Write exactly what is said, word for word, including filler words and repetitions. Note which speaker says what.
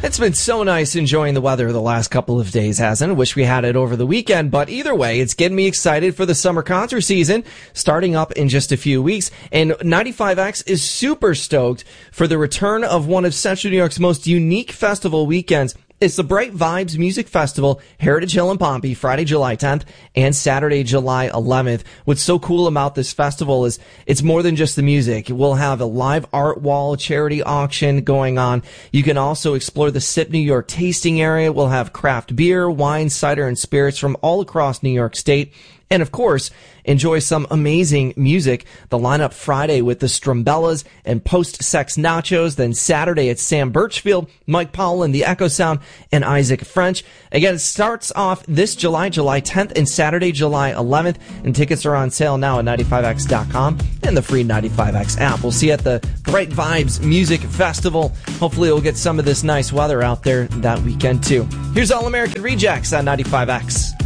Speaker 1: It's been so nice enjoying the weather the last couple of days, hasn't it? Wish we had it over the weekend, but either way, it's getting me excited for the summer concert season starting up in just a few weeks. And ninety-five X is super stoked for the return of one of Central New York's most unique festival weekends. It's the Bright Vibes Music Festival, Heritage Hill in Pompey, Friday, July tenth and Saturday, July eleventh. What's so cool about this festival is it's more than just the music. We'll have a live art wall, charity auction going on. You can also explore the Sip New York tasting area. We'll have craft beer, wine, cider, and spirits from all across New York State. And of course, enjoy some amazing music. The lineup Friday with the Strumbellas and Post-Sex Nachos. Then Saturday at Sam Birchfield, Mike Powell and the Echo Sound, and Isaac French. Again, it starts off this July, July tenth, and Saturday, July eleventh. And tickets are on sale now at ninety-five X dot com and the free ninety-five X app. We'll see you at the Bright Vibes Music Festival. Hopefully we'll get some of this nice weather out there that weekend too. Here's All American Rejects on ninety-five X.